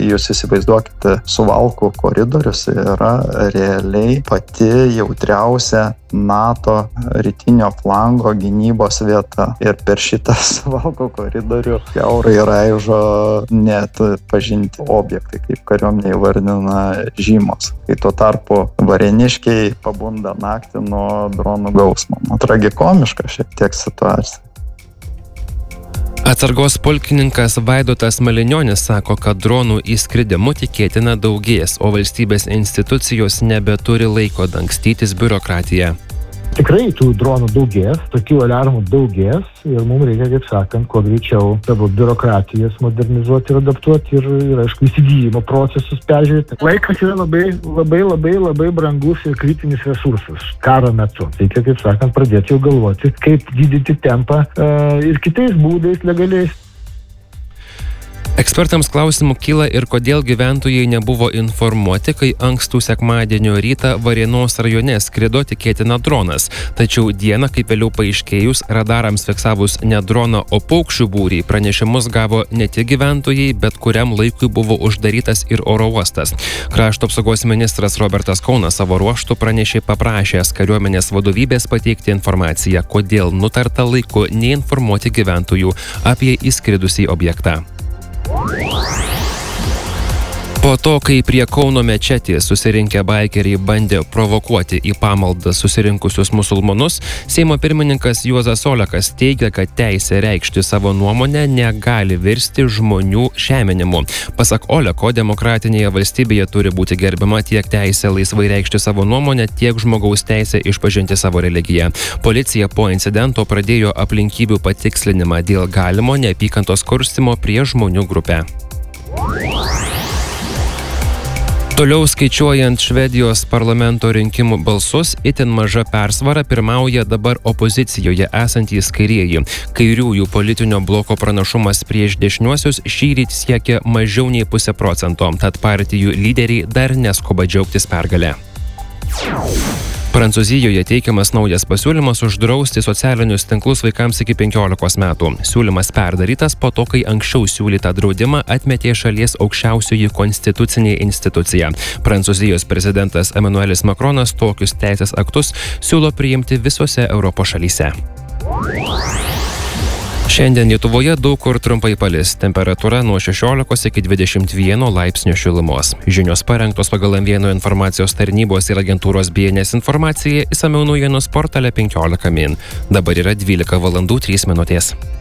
jūs įsivaizduokite, Suvalkų koridorius yra realiai pati jautriausia NATO rytinio flango gynybos vieta. Ir per šitą Suvalkų koridorių kiaurai raižo net pažinti objektai, kaip kariuomenė įvardina žymos. Kai tuo tarpu varėniškiai pabunda naktį nuo dronų gausmo. Tragikomiška šiek tiek situacija. Atsargos pulkininkas Vaidotas Malinionis sako, kad dronų įskridimų tikėtina daugės, o valstybės institucijos nebeturi laiko dangstytis biurokratiją. Tikrai tų dronų daugės, tokių aliarmų daugės ir mums reikia, kaip sakant, kuo greičiau savo biurokratijas modernizuoti ir adaptuoti ir aišku, įsigijimo procesus peržiūrėti. Laikas yra labai brangus ir kritinis resursas karo metu. Reikia, kaip sakant, pradėti jau galvoti, kaip didinti tempą ir kitais būdais legaliais. Ekspertams klausimų kyla ir kodėl gyventojai nebuvo informuoti, kai ankstų sekmadienio rytą Varėnos rajone skrido tikėtina dronas. Tačiau dieną, kaip vėliau paaiškėjus, radarams fiksavus ne droną, o paukščių būrį, pranešimus gavo ne tik gyventojai, bet kuriam laikui buvo uždarytas ir oro uostas. Krašto apsaugos ministras Robertas Kaunas savo ruožtu paprašęs kariuomenės vadovybės pateikti informaciją, kodėl nutarta laiku neinformuoti gyventojų apie įskridusį objektą. Po to, kai prie Kauno mečetės susirinkę baikeriai bandė provokuoti į pamaldą susirinkusius musulmonus, Seimo pirmininkas Juozas Olekas teigia, kad teisė reikšti savo nuomonę negali virsti žmonių žeminimu. Pasak Oleko, demokratinėje valstybėje turi būti gerbiama tiek teisė laisvai reikšti savo nuomonę, tiek žmogaus teisė išpažinti savo religiją. Policija po incidento pradėjo aplinkybių patikslinimą dėl galimo neapykantos kurstymo prieš žmonių grupę. Toliau skaičiuojant Švedijos parlamento rinkimų balsus, itin maža persvara pirmauja dabar opozicijoje esantys kairieji. Kairiųjų politinio bloko pranašumas prieš dešiniuosius šįryt siekia mažiau nei 0,5%, tad partijų lyderiai dar neskuba džiaugtis pergale. Prancūzijoje teikiamas naujas pasiūlymas uždrausti socialinius tinklus vaikams iki 15 metų. Siūlymas perdarytas po to, kai anksčiau siūlytą draudimą atmetė šalies aukščiausioji konstitucinė institucija. Prancūzijos prezidentas Emmanuelis Macronas tokius teisės aktus siūlo priimti visose Europos šalyse. Šiandien Lietuvoje daug kur trumpai palis, temperatūra nuo 16 iki 21 laipsnių šilumos. Žinios parengtos pagal M1 informacijos tarnybos ir agentūros BNS informaciją, išsamiau naujienos portale 15 min. Dabar yra 12 valandų 3 minutės.